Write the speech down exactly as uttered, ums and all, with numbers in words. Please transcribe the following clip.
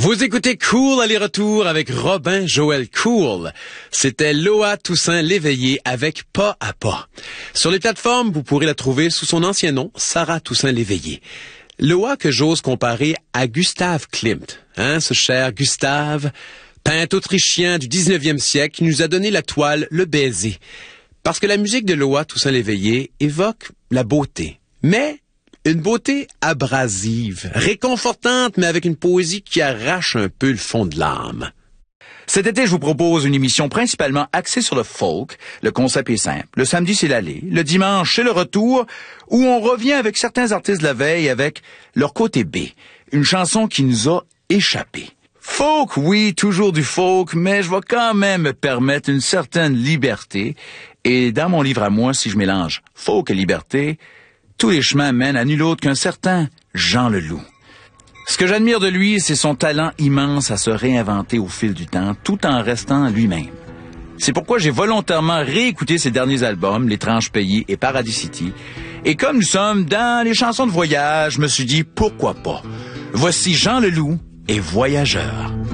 Vous écoutez Cool aller-retour avec Robin Joël Cool. C'était Loa Toussaint Léveillé avec Pas à pas. Sur les plateformes, vous pourrez la trouver sous son ancien nom, Sarah Toussaint Léveillé. Loa que j'ose comparer à Gustave Klimt, hein, ce cher Gustave, peintre autrichien du dix-neuvième siècle qui nous a donné la toile Le Baiser. Parce que la musique de Loa Toussaint Léveillé évoque la beauté, mais une beauté abrasive, réconfortante, mais avec une poésie qui arrache un peu le fond de l'âme. Cet été, je vous propose une émission principalement axée sur le folk. Le concept est simple. Le samedi, c'est l'aller. Le dimanche, c'est le retour, où on revient avec certains artistes de la veille avec leur côté B. Une chanson qui nous a échappé. Folk, oui, toujours du folk, mais je vais quand même me permettre une certaine liberté. Et dans mon livre à moi, si je mélange folk et liberté, tous les chemins mènent à nul autre qu'un certain Jean Leloup. Ce que j'admire de lui, c'est son talent immense à se réinventer au fil du temps, tout en restant lui-même. C'est pourquoi j'ai volontairement réécouté ses derniers albums, L'Étrange Pays et Paradis City. Et comme nous sommes dans les chansons de voyage, je me suis dit, pourquoi pas? Voici Jean Leloup et Voyageur.